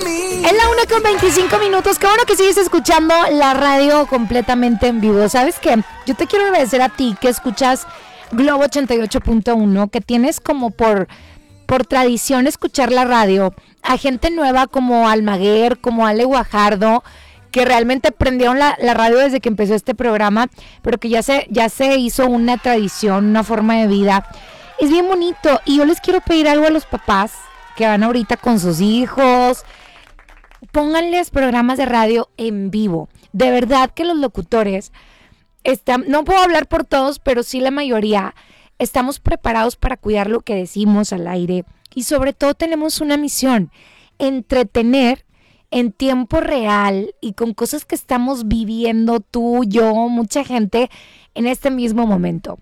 Es la 1:25. Qué bueno que sigues escuchando la radio completamente en vivo. ¿Sabes qué? Yo te quiero agradecer a ti que escuchas Globo 88.1, que tienes como por tradición escuchar la radio. A gente nueva como Almaguer, como Ale Guajardo, que realmente prendieron la radio desde que empezó este programa, pero que ya se hizo una tradición, una forma de vida. Es bien bonito. Y yo les quiero pedir algo a los papás que van ahorita con sus hijos. Pónganles programas de radio en vivo. De verdad que los locutores no puedo hablar por todos, pero sí la mayoría estamos preparados para cuidar lo que decimos al aire. Y sobre todo tenemos una misión: entretener en tiempo real y con cosas que estamos viviendo tú, yo, mucha gente en este mismo momento.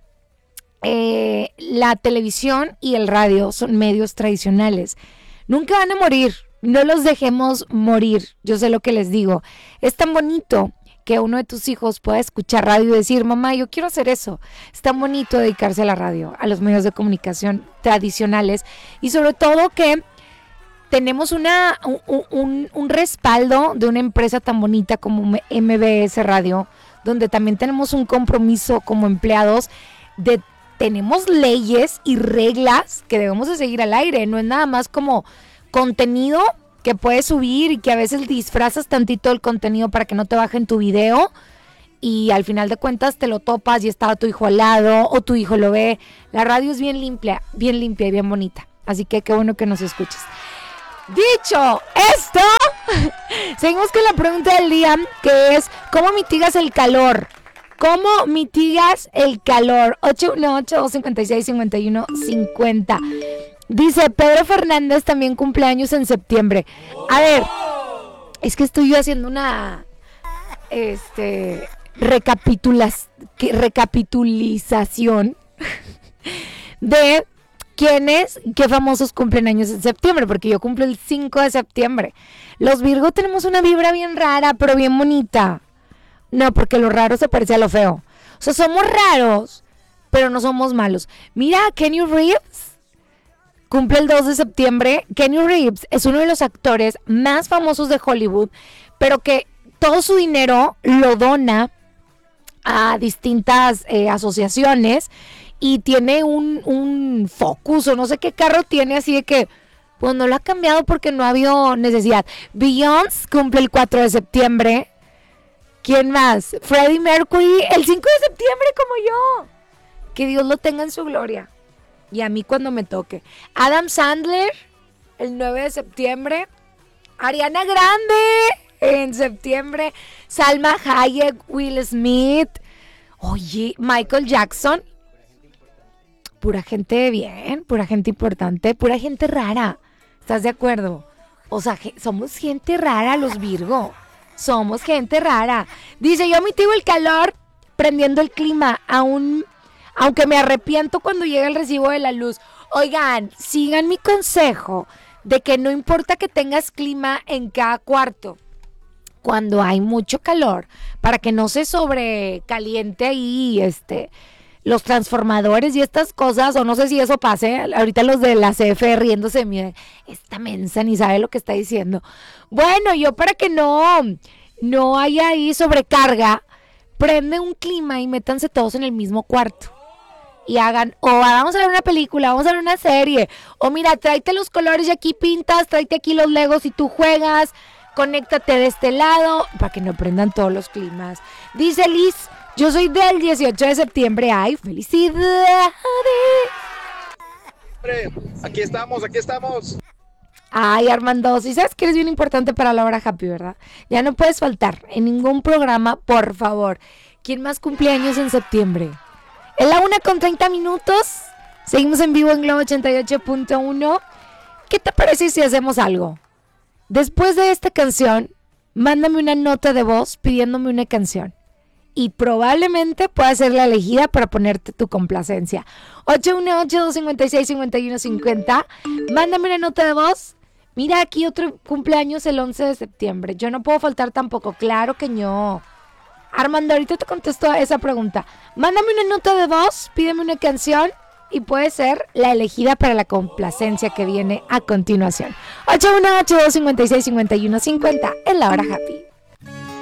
La televisión y el radio son medios tradicionales. Nunca van a morir, no los dejemos morir. Yo sé lo que les digo. Es tan bonito que uno de tus hijos pueda escuchar radio y decir: mamá, yo quiero hacer eso. Es tan bonito dedicarse a la radio, a los medios de comunicación tradicionales, y sobre todo que tenemos un respaldo de una empresa tan bonita como MBS Radio, donde también tenemos un compromiso como empleados tenemos leyes y reglas que debemos de seguir al aire. No es nada más como contenido que puedes subir y que a veces disfrazas tantito el contenido para que no te bajen tu video y al final de cuentas te lo topas y está tu hijo al lado o tu hijo lo ve. La radio es bien limpia y bien bonita. Así que qué bueno que nos escuches. Dicho esto, seguimos con la pregunta del día, que es: ¿cómo mitigas el calor? ¿Cómo mitigas el calor? 818-256-5150. Dice Pedro Fernández, también cumpleaños en septiembre. A ver, es que estoy yo haciendo una recapitulización de qué famosos cumplen años en septiembre, porque yo cumplo el 5 de septiembre. Los Virgo tenemos una vibra bien rara, pero bien bonita. No, porque lo raro se parece a lo feo. O sea, somos raros, pero no somos malos. Mira, Keanu Reeves cumple el 2 de septiembre. Keanu Reeves es uno de los actores más famosos de Hollywood, pero que todo su dinero lo dona a distintas asociaciones, y tiene un Focus o no sé qué carro tiene, así de que pues no lo ha cambiado porque no ha habido necesidad. Beyoncé cumple el 4 de septiembre. ¿Quién más? Freddie Mercury el 5 de septiembre, como yo. Que Dios lo tenga en su gloria. Y a mí cuando me toque. Adam Sandler el 9 de septiembre. Ariana Grande en septiembre. Salma Hayek, Will Smith. Oye, Michael Jackson. Pura gente bien, pura gente importante, pura gente rara. ¿Estás de acuerdo? O sea, somos gente rara los Virgo. Somos gente rara. Dice: yo mitigo el calor prendiendo el clima, aunque me arrepiento cuando llega el recibo de la luz. Oigan, sigan mi consejo de que no importa que tengas clima en cada cuarto, cuando hay mucho calor, para que no se sobrecaliente ahí los transformadores y estas cosas, o no sé si eso pase. Ahorita los de la CFE riéndose de mí, esta mensa ni sabe lo que está diciendo. Bueno, yo para que no haya ahí sobrecarga, prende un clima y métanse todos en el mismo cuarto. Y hagan, vamos a ver una película, vamos a ver una serie, o mira, tráete los colores y aquí pintas, tráete aquí los legos y tú juegas, conéctate de este lado, para que no prendan todos los climas. Dice Liz: yo soy del 18 de septiembre. ¡Ay, felicidades! Aquí estamos. Ay, Armando, si sabes que eres bien importante para la hora happy, ¿verdad? Ya no puedes faltar en ningún programa, por favor. ¿Quién más cumpleaños en septiembre? En la 1:30. Seguimos en vivo en Globo 88.1. ¿Qué te parece si hacemos algo? Después de esta canción, mándame una nota de voz pidiéndome una canción. Y probablemente pueda ser la elegida para ponerte tu complacencia. 818-256-5150. Mándame una nota de voz. Mira, aquí otro cumpleaños el 11 de septiembre. Yo no puedo faltar tampoco. Claro que no. Armando, ahorita te contesto a esa pregunta. Mándame una nota de voz, pídeme una canción y puede ser la elegida para la complacencia que viene a continuación. 818-256-5150 en la hora happy.